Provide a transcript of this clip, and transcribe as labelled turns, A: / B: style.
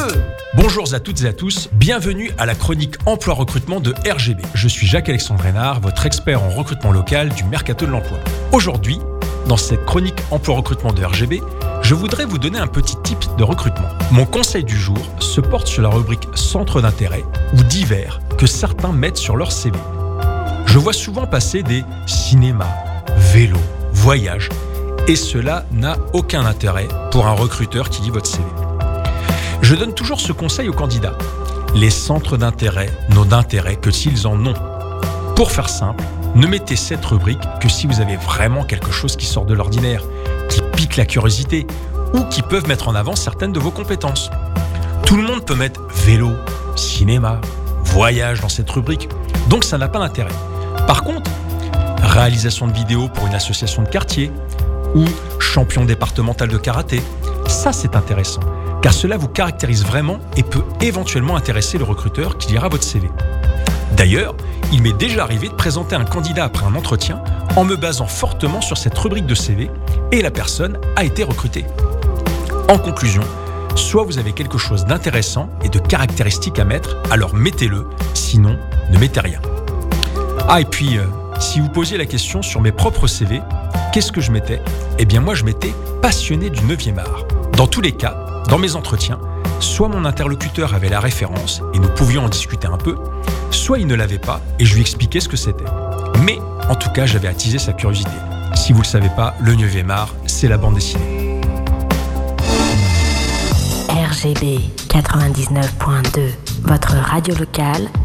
A: Bonjour à toutes et à tous, bienvenue à la chronique emploi-recrutement de RGB. Je suis Jacques-Alexandre Hénard, votre expert en recrutement local du Mercato de l'Emploi. Aujourd'hui, dans cette chronique emploi-recrutement de RGB, je voudrais vous donner un petit tip de recrutement. Mon conseil du jour se porte sur la rubrique centre d'intérêt ou divers que certains mettent sur leur CV. Je vois souvent passer des cinémas, vélos, voyages, et cela n'a aucun intérêt pour un recruteur qui lit votre CV. Je donne toujours ce conseil aux candidats. Les centres d'intérêt n'ont d'intérêt que s'ils en ont. Pour faire simple, ne mettez cette rubrique que si vous avez vraiment quelque chose qui sort de l'ordinaire, qui pique la curiosité ou qui peuvent mettre en avant certaines de vos compétences. Tout le monde peut mettre vélo, cinéma, voyage dans cette rubrique, donc ça n'a pas d'intérêt. Par contre, réalisation de vidéos pour une association de quartier ou champion départemental de karaté, ça c'est intéressant, car cela vous caractérise vraiment et peut éventuellement intéresser le recruteur qui lira votre CV. D'ailleurs, il m'est déjà arrivé de présenter un candidat après un entretien en me basant fortement sur cette rubrique de CV et la personne a été recrutée. En conclusion, soit vous avez quelque chose d'intéressant et de caractéristique à mettre, alors mettez-le, sinon ne mettez rien. Ah et puis, si vous posiez la question sur mes propres CV, qu'est-ce que je mettais ? Eh bien moi je m'étais passionné du 9e art. Dans tous les cas, dans mes entretiens, soit mon interlocuteur avait la référence et nous pouvions en discuter un peu, soit il ne l'avait pas et je lui expliquais ce que c'était. Mais en tout cas, j'avais attisé sa curiosité. Si vous ne le savez pas, le 9e art, c'est la bande dessinée.
B: RGB 99.2, votre radio locale